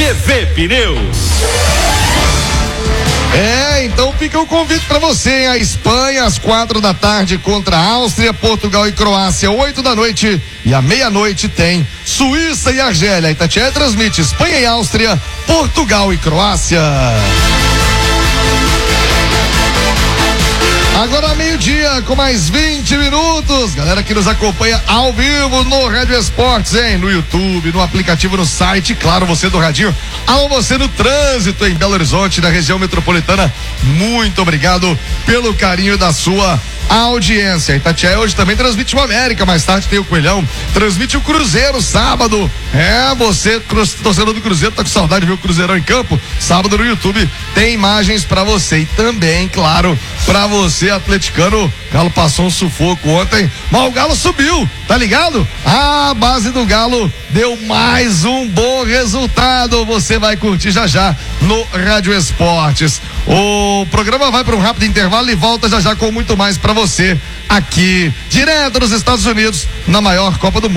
TV Pneus. Então fica o convite para você, a Espanha às 4h contra a Áustria, Portugal e Croácia 8h, e à meia-noite tem Suíça e Argélia. Itatiaia transmite Espanha e Áustria, Portugal e Croácia. Agora meio-dia, com mais 20 minutos. Galera que nos acompanha ao vivo no Rádio Esportes, hein? No YouTube, no aplicativo, no site. Claro, você do radinho. Alô, você no trânsito em Belo Horizonte, na região metropolitana. Muito obrigado pelo carinho da sua audiência. Itatiaia hoje também transmite o América, mais tarde tem o Coelhão, transmite o Cruzeiro sábado. Você, torcedor do Cruzeiro, tá com saudade de ver o Cruzeirão em campo? Sábado no YouTube tem imagens pra você, e também, claro, pra você atleticano. Galo passou um sufoco ontem, mas o Galo subiu, tá ligado? A base do Galo deu mais um bom resultado. Você vai curtir já já no Rádio Esportes. O programa vai para um rápido intervalo e volta já já com muito mais para você aqui, direto dos Estados Unidos, na maior Copa do Mundo.